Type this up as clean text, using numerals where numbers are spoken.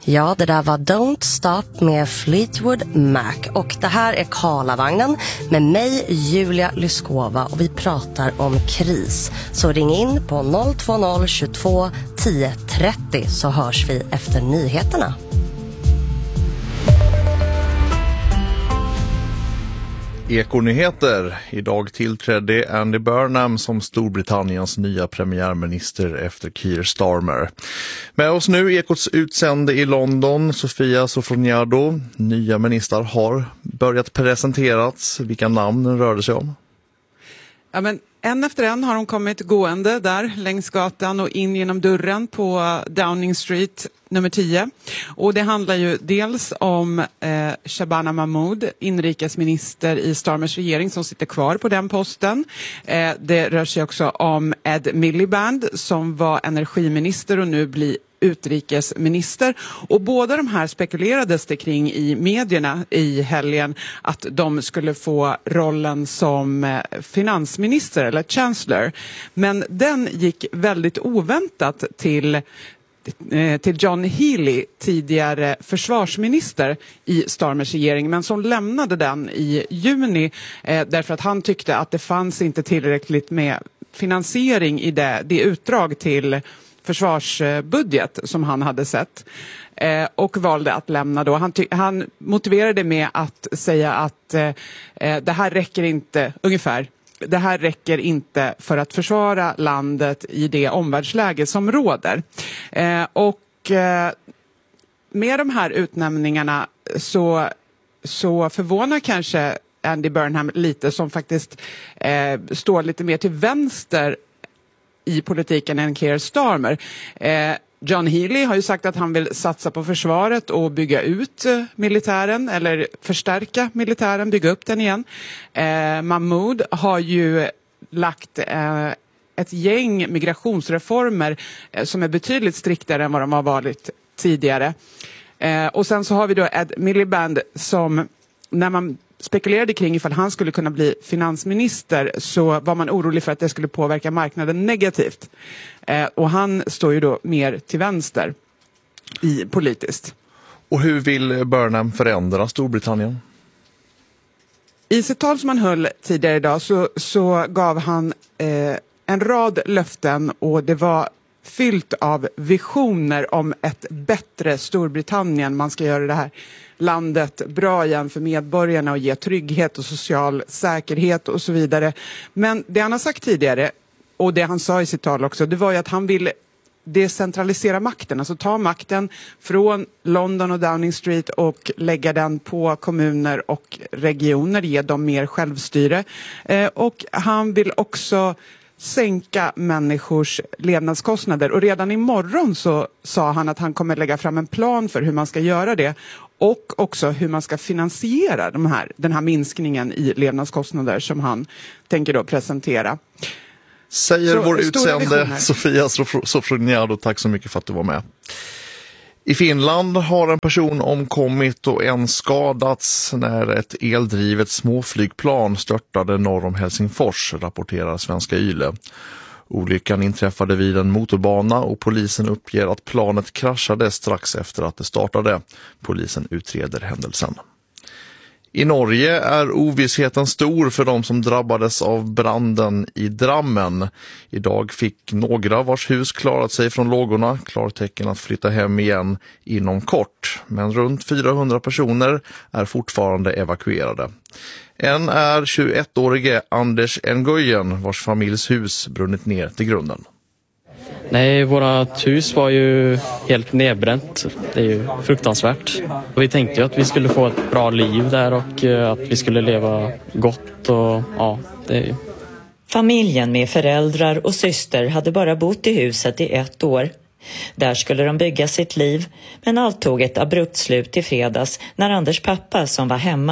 Ja, det där var Don't Stop med Fleetwood Mac. Och det här är Karlavagnen med mig, Julia Lyskova. Och vi pratar om kris. Så ring in på 020 22 10 30 så hörs vi efter nyheterna. Ekonyheter. Idag tillträdde Andy Burnham som Storbritanniens nya premiärminister efter Keir Starmer. Med oss nu Ekots utsände i London, Sofia Sofroniado. Nya ministrar har börjat presenterats. Vilka namn rör det sig om? Ja, men en efter en har de kommit gående där längs gatan och in genom dörren på Downing Street nummer 10. Och det handlar ju dels om Shabana Mahmood, inrikesminister i Starmers regering som sitter kvar på den posten. Det rör sig också om Ed Miliband som var energiminister och nu blir utrikesminister. Och båda de här spekulerades det kring i medierna i helgen att de skulle få rollen som finansminister eller chancellor. Men den gick väldigt oväntat till John Healey, tidigare försvarsminister i Starmers regering, men som lämnade den i juni därför att han tyckte att det fanns inte tillräckligt med finansiering i det utdrag till försvarsbudget som han hade sett och valde att lämna då. Han motiverade med att säga att det här räcker inte, ungefär. Det här räcker inte för att försvara landet i det omvärldsläge som råder. Med de här utnämningarna så förvånar kanske Andy Burnham lite, som faktiskt står lite mer till vänster i politiken än Keir Starmer. John Healey har ju sagt att han vill satsa på försvaret och bygga ut militären eller förstärka militären, bygga upp den igen. Mahmood har ju lagt ett gäng migrationsreformer som är betydligt striktare än vad de har varit tidigare. Och sen så har vi då Ed Miliband som, när man spekulerade kring ifall han skulle kunna bli finansminister, så var man orolig för att det skulle påverka marknaden negativt. Och han står ju då mer till vänster politiskt. Och hur vill Burnham förändra Storbritannien? I sitt tal som han höll tidigare idag så gav han en rad löften, och det var fyllt av visioner om ett bättre Storbritannien. Man ska göra det här landet bra igen för medborgarna och ge trygghet och social säkerhet och så vidare. Men det han har sagt tidigare, och det han sa i sitt tal också, det var ju att han vill decentralisera makten, alltså ta makten från London och Downing Street och lägga den på kommuner och regioner, ge dem mer självstyre. Och han vill också sänka människors levnadskostnader, och redan imorgon så sa han att han kommer lägga fram en plan för hur man ska göra det, och också hur man ska finansiera den här minskningen i levnadskostnader som han tänker då presentera. Säger vår utsände Sofia Sofroniado, tack så mycket för att du var med. I Finland har en person omkommit och en skadats när ett eldrivet småflygplan störtade norr om Helsingfors, rapporterar Svenska Yle. Olyckan inträffade vid en motorbana och polisen uppger att planet kraschade strax efter att det startade. Polisen utreder händelsen. I Norge är ovissheten stor för de som drabbades av branden i Drammen. Idag fick några vars hus klarat sig från lågorna klartecken att flytta hem igen inom kort. Men runt 400 personer är fortfarande evakuerade. En är 21-årige Anders Nguyen, vars familjs hus brunnit ner till grunden. Nej, vårat hus var ju helt nedbränt. Det är ju fruktansvärt. Vi tänkte ju att vi skulle få ett bra liv där och att vi skulle leva gott, och ja, det är ju... Familjen med föräldrar och syster hade bara bott i huset i 1 år. Där skulle de bygga sitt liv, men allt tog ett abrupt slut i fredags när Anders pappa, som var hemma,